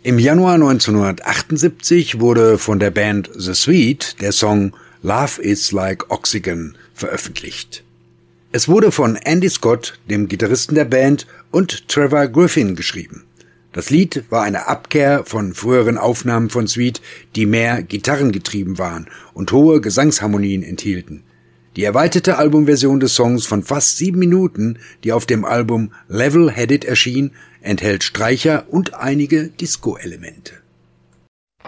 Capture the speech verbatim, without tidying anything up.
Im Januar neunzehnhundertachtundsiebzig wurde von der Band The Sweet der Song Love is Like Oxygen veröffentlicht. Es wurde von Andy Scott, dem Gitarristen der Band, und Trevor Griffin geschrieben. Das Lied war eine Abkehr von früheren Aufnahmen von Sweet, die mehr gitarrengetrieben waren und hohe Gesangsharmonien enthielten. Die erweiterte Albumversion des Songs von fast sieben Minuten, die auf dem Album Level Headed erschien, enthält Streicher und einige Disco-Elemente.